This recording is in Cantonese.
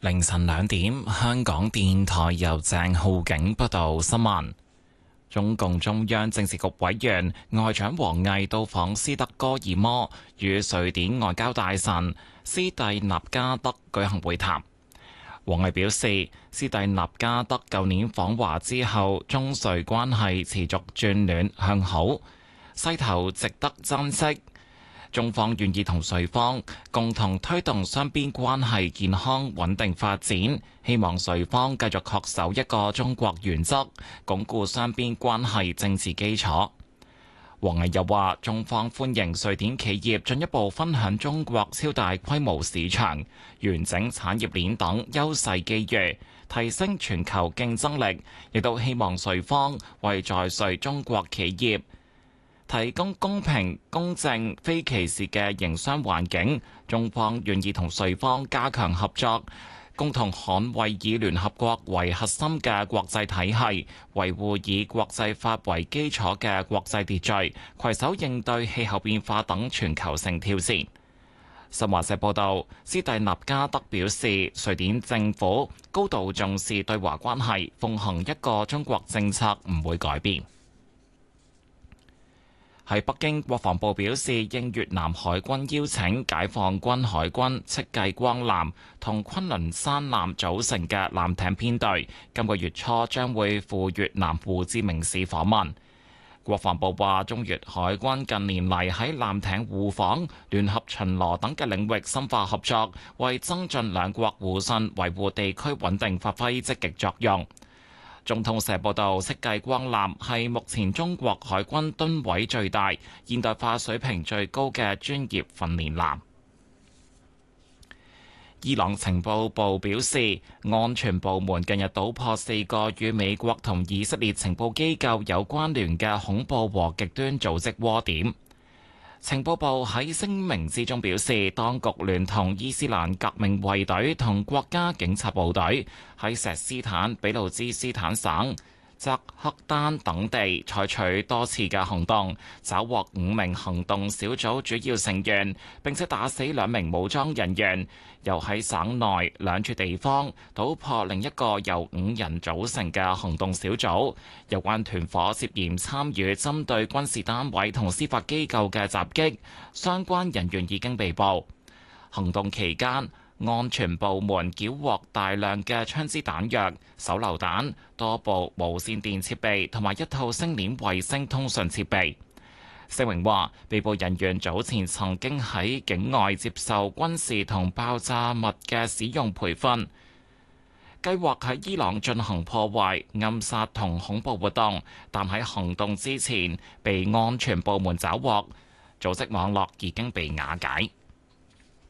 凌晨2點，香港電台由鄭浩景報道新聞。中共中央政治局委員外長王毅到訪斯德哥爾摩，與瑞典外交大臣斯蒂納加德舉行會談。王毅表示，斯蒂納加德舊年訪華之後，中瑞關係持續轉暖向好，勢頭值得珍惜。中方願意同瑞方共同推動雙邊關係健康穩定發展，希望瑞方繼續恪守一個中國原則，鞏固雙邊關係政治基礎。王毅又話，中方歡迎瑞典企業進一步分享中國超大規模市場、完整產業鏈等優勢機遇，提升全球競爭力，亦都希望瑞方為在瑞中國企業提供公平、公正、非歧視嘅營商環境。中方願意同瑞方加強合作，共同捍衛以聯合國為核心嘅國際體系，維護以國際法為基礎嘅國際秩序，攜手應對氣候變化等全球性挑戰。新華社報道，斯蒂納加德表示，瑞典政府高度重視對華關係，奉行一個中國政策唔會改變。喺北京，國防部表示，應越南海軍邀請，解放軍海軍戚繼光艦同昆崙山艦組成嘅艦艇編隊，今個月初將會赴越南胡志明市訪問。國防部話，中越海軍近年嚟喺艦艇互訪、聯合巡邏等嘅領域深化合作，為增進兩國互信、維護地區穩定發揮積極作用。中通社報道，戚繼光艦係目前中國海軍噸位最大、現代化水平最高嘅專業訓練艦。伊朗情報部表示，安全部門近日搗破4個與美國同以色列情報機構有關聯嘅恐怖和極端組織窩點。情報部喺聲明之中表示，當局聯同伊斯蘭革命衛隊同國家警察部隊喺錫斯坦、俾路支斯坦省、扎克丹等地採取多次嘅行動，抓獲5名行動小組主要成員，並且打死2名武裝人員，又喺省內2處地方搗破另一個由5人組成嘅行動小組。有關團夥涉嫌參與針對軍事單位同司法機構嘅襲擊，相關人員已經被捕。行動期間，安全部門繳獲大量嘅槍支彈藥、手榴彈、多部無線電設備同埋1套星鏈衛星通訊設備。聲明話，被捕人員早前曾經喺境外接受軍事同爆炸物嘅使用培訓，計劃喺伊朗進行破壞、暗殺同恐怖活動，但喺行動之前被安全部門抓獲，組織網絡已經被瓦解。